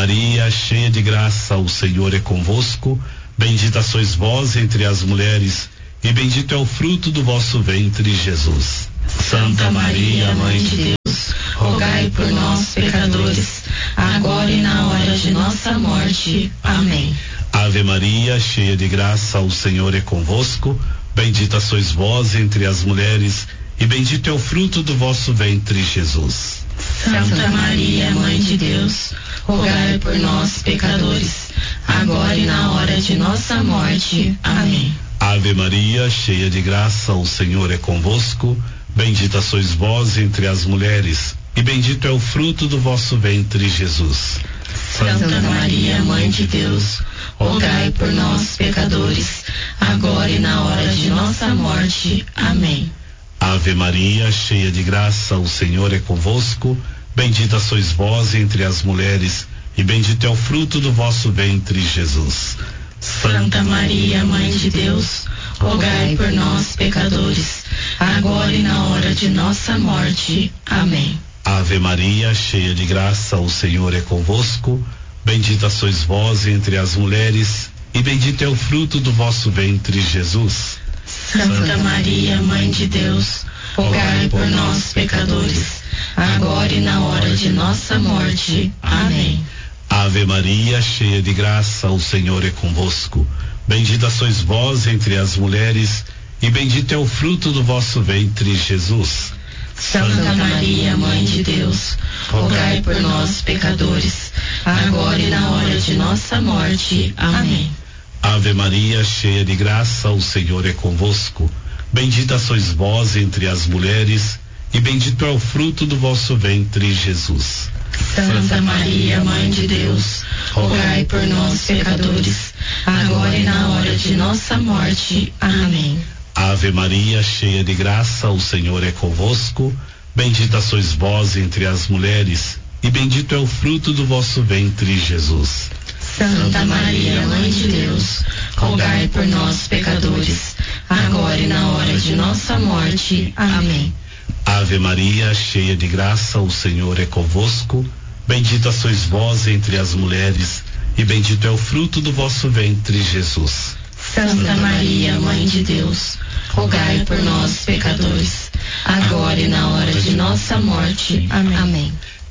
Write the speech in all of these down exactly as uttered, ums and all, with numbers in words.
Maria, cheia de graça, o Senhor é convosco. Bendita sois vós entre as mulheres, e bendito é o fruto do vosso ventre, Jesus. Santa Maria, Mãe de Deus, rogai por nós, pecadores, agora e na hora de nossa morte. Amém. Ave Maria, cheia de graça, o Senhor é convosco. Bendita sois vós entre as mulheres, e bendito é o fruto do vosso ventre, Jesus. Santa Maria, Mãe de Deus, rogai por nós, pecadores, agora e na hora de nossa morte. Amém. Ave Maria, cheia de graça, o Senhor é convosco. Bendita sois vós entre as mulheres, e bendito é o fruto do vosso ventre, Jesus. Santa Maria, Mãe de Deus, rogai por nós, pecadores, agora e na hora de nossa morte. Amém. Ave Maria, cheia de graça, o Senhor é convosco. Bendita sois vós entre as mulheres, e bendito é o fruto do vosso ventre, Jesus. Santa Maria, Mãe de Deus, rogai por nós, pecadores, agora e na hora de nossa morte. Amém. Ave Maria, cheia de graça, o Senhor é convosco. Bendita sois vós entre as mulheres, e bendito é o fruto do vosso ventre, Jesus. Santa Maria, Mãe de Deus, rogai por nós, pecadores, agora e na hora de nossa morte. Amém. Ave Maria, cheia de graça, o Senhor é convosco. Bendita sois vós entre as mulheres, e bendito é o fruto do vosso ventre, Jesus. Santa Maria, Mãe de Deus, rogai por nós, pecadores, agora e na hora de nossa morte. Amém. Ave Maria, cheia de graça, o Senhor é convosco. Bendita sois vós entre as mulheres, e bendito é o fruto do vosso ventre, Jesus. Santa Maria, Mãe de Deus, rogai por nós, pecadores, agora e na hora de nossa morte. Amém. Ave Maria, cheia de graça, o Senhor é convosco. Bendita sois vós entre as mulheres, e bendito é o fruto do vosso ventre, Jesus. Santa Maria, Mãe de Deus, rogai por nós, pecadores, agora e na hora de nossa morte. Amém. Ave Maria, cheia de graça, o Senhor é convosco. Bendita sois vós entre as mulheres, e bendito é o fruto do vosso ventre, Jesus. Santa Maria, Mãe de Deus, rogai por nós, pecadores, agora e na hora de nossa morte. Amém.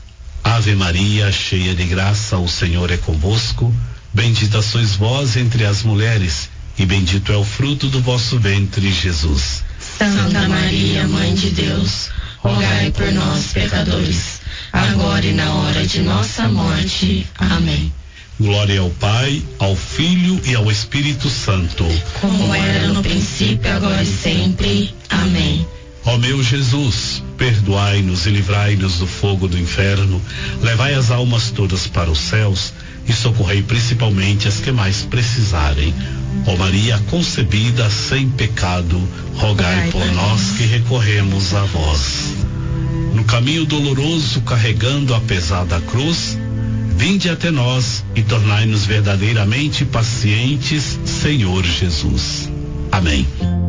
Ave Maria, cheia de graça, o Senhor é convosco. Bendita sois vós entre as mulheres, e bendito é o fruto do vosso ventre, Jesus. Santa Maria, Mãe de Deus, rogai por nós, pecadores, agora e na hora de nossa morte. Amém. Glória ao Pai, ao Filho e ao Espírito Santo. Como era no princípio, agora e sempre. Amém. Ó meu Jesus, perdoai-nos e livrai-nos do fogo do inferno, levai as almas todas para os céus e socorrei principalmente as que mais precisarem. Ó Maria concebida sem pecado, rogai por nós que recorremos a vós. No caminho doloroso, carregando a pesada cruz, vinde até nós e tornai-nos verdadeiramente pacientes, Senhor Jesus. Amém.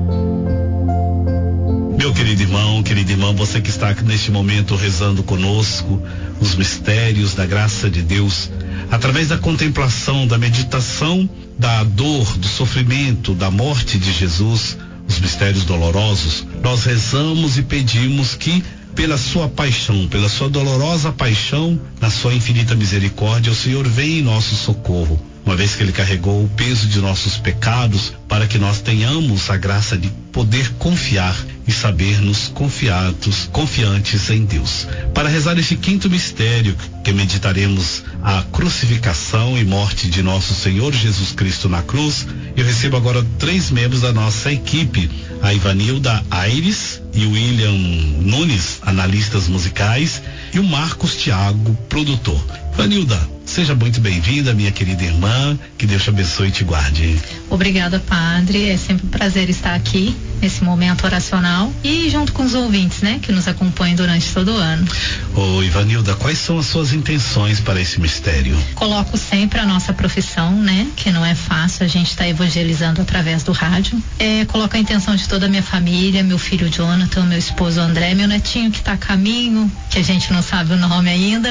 Meu querido irmão, querida irmã, você que está aqui neste momento rezando conosco os mistérios da graça de Deus, através da contemplação, da meditação, da dor, do sofrimento, da morte de Jesus, os mistérios dolorosos, nós rezamos e pedimos que, pela sua paixão, pela sua dolorosa paixão, na sua infinita misericórdia, o Senhor venha em nosso socorro, uma vez que Ele carregou o peso de nossos pecados, para que nós tenhamos a graça de poder confiar e saber-nos confiados, confiantes em Deus. Para rezar esse quinto mistério, que meditaremos a crucificação e morte de nosso Senhor Jesus Cristo na cruz, eu recebo agora três membros da nossa equipe, a Ivanilda Aires e o William Nunes, analistas musicais, e o Marcos Thiago, produtor. Ivanilda, seja muito bem-vinda, minha querida irmã, que Deus te abençoe e te guarde. Obrigada, padre, é sempre um prazer estar aqui nesse momento oracional e junto com os ouvintes, né, que nos acompanham durante todo o ano. Ô Ivanilda, quais são as suas intenções para esse mistério? Coloco sempre a nossa profissão, né, que não é fácil, a gente está evangelizando através do rádio. É, coloco a intenção de toda a minha família, meu filho Jonathan, meu esposo André, meu netinho que está a caminho, que a gente não sabe o nome ainda, mas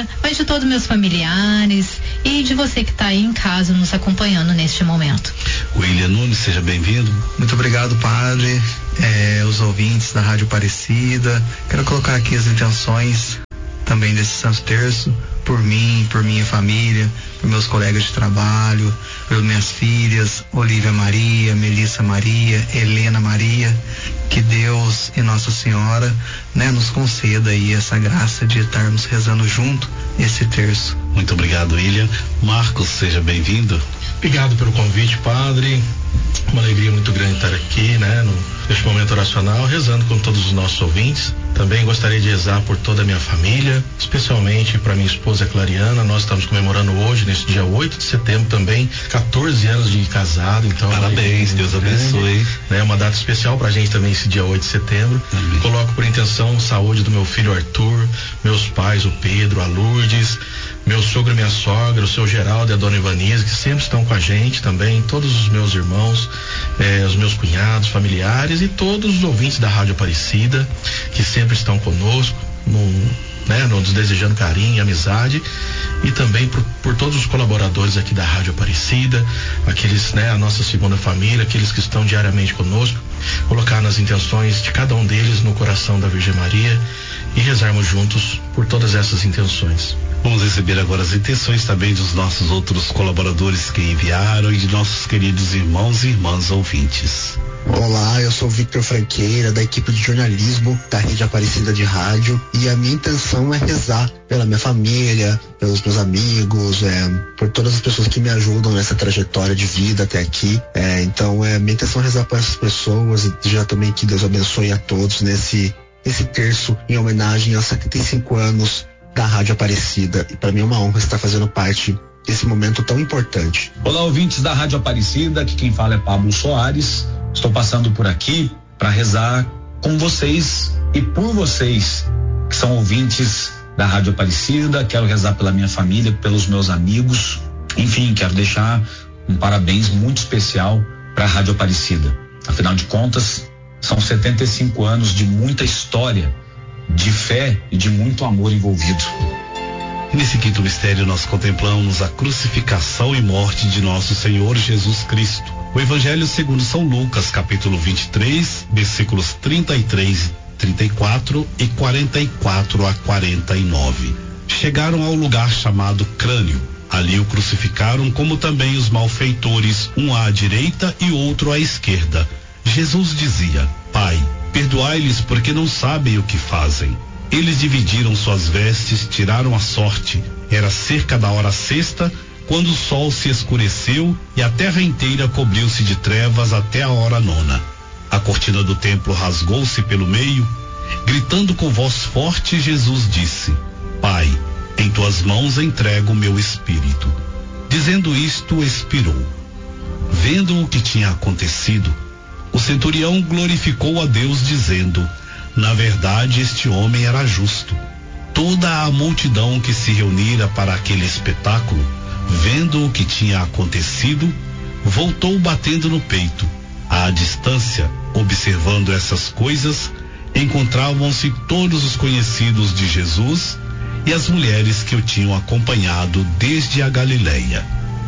de todos meus familiares e de você que está aí em casa nos acompanhando neste momento. William Nunes, seja bem-vindo. Muito obrigado, padre. É, os ouvintes da Rádio Aparecida. Quero colocar aqui as intenções também desse Santo Terço, por mim, por minha família, por meus colegas de trabalho, por minhas filhas, Olívia Maria, Melissa Maria, Helena Maria. Que Deus e Nossa Senhora, né, nos conceda aí essa graça de estarmos rezando junto esse terço. Muito obrigado, William. Marcos, seja bem-vindo. Obrigado pelo convite, padre. Uma alegria muito grande estar aqui, né, no, neste momento oracional, rezando com todos os nossos ouvintes. Também gostaria de rezar por toda a minha família, especialmente para minha esposa Clariana. Nós estamos comemorando hoje, nesse dia oito de setembro também, quatorze anos de casado. Então, parabéns, é, Deus abençoe. É né, uma data especial pra gente também, esse dia oito de setembro. Amém. Coloco por intenção saúde do meu filho Arthur, meus pais, o Pedro, a Lourdes, meu sogro e minha sogra, o seu Geraldo e a dona Ivanise, que sempre estão com a gente também, todos os meus irmãos, eh, os meus cunhados, familiares e todos os ouvintes da Rádio Aparecida, que sempre estão conosco, no, né, nos desejando carinho e amizade, e também por, por todos os colaboradores aqui da Rádio Aparecida, aqueles, né, a nossa segunda família, aqueles que estão diariamente conosco, colocar nas intenções de cada um deles no coração da Virgem Maria e rezarmos juntos por todas essas intenções. Vamos receber agora as intenções também dos nossos outros colaboradores que enviaram e de nossos queridos irmãos e irmãs ouvintes. Olá, eu sou o Victor Franqueira, da equipe de jornalismo da Rede Aparecida de Rádio, e a minha intenção é rezar pela minha família, pelos meus amigos, é, por todas as pessoas que me ajudam nessa trajetória de vida até aqui. É, então, é, minha intenção é rezar por essas pessoas e já também que Deus abençoe a todos nesse, nesse terço em homenagem aos setenta e cinco anos da Rádio Aparecida. E para mim é uma honra estar fazendo parte desse momento tão importante. Olá, ouvintes da Rádio Aparecida, aqui quem fala é Pablo Soares. Estou passando por aqui para rezar com vocês e por vocês que são ouvintes da Rádio Aparecida. Quero rezar pela minha família, pelos meus amigos. Enfim, quero deixar um parabéns muito especial para a Rádio Aparecida. Afinal de contas, são setenta e cinco anos de muita história, de fé e de muito amor envolvido. Nesse quinto mistério nós contemplamos a crucificação e morte de nosso Senhor Jesus Cristo. O Evangelho segundo São Lucas, capítulo vinte e três, versículos trinta e três, trinta e quatro e quarenta e quatro a quarenta e nove. Chegaram ao lugar chamado Crânio. Ali o crucificaram, como também os malfeitores, um à direita e outro à esquerda. Jesus dizia: Pai, perdoai-lhes porque não sabem o que fazem. Eles dividiram suas vestes, tiraram a sorte. Era cerca da hora sexta, quando o sol se escureceu e a terra inteira cobriu-se de trevas até a hora nona. A cortina do templo rasgou-se pelo meio. Gritando com voz forte, Jesus disse: Pai, em tuas mãos entrego o meu espírito. Dizendo isto, expirou. Vendo o que tinha acontecido, o centurião glorificou a Deus, dizendo: Na verdade, este homem era justo. Toda a multidão que se reunira para aquele espetáculo, vendo o que tinha acontecido, voltou batendo no peito. À distância, observando essas coisas, encontravam-se todos os conhecidos de Jesus e as mulheres que o tinham acompanhado desde a Galileia.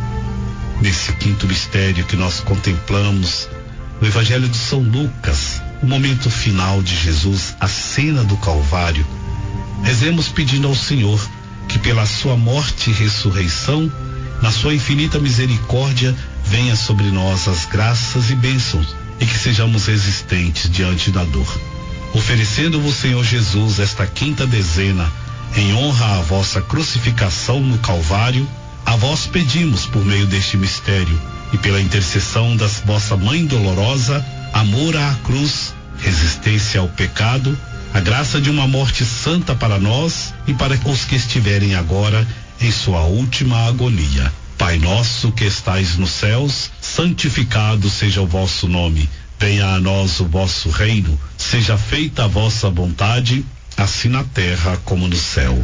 Nesse quinto mistério que nós contemplamos, no Evangelho de São Lucas, o momento final de Jesus, a cena do Calvário, rezemos pedindo ao Senhor que pela sua morte e ressurreição, na sua infinita misericórdia, venha sobre nós as graças e bênçãos e que sejamos resistentes diante da dor. Oferecendo-vos, Senhor Jesus, esta quinta dezena, em honra à vossa crucificação no Calvário, a vós pedimos, por meio deste mistério e pela intercessão da vossa Mãe dolorosa, amor à cruz, resistência ao pecado, a graça de uma morte santa para nós e para os que estiverem agora em sua última agonia. Pai nosso que estais nos céus, santificado seja o vosso nome. Venha a nós o vosso reino. Seja feita a vossa vontade, assim na terra como no céu.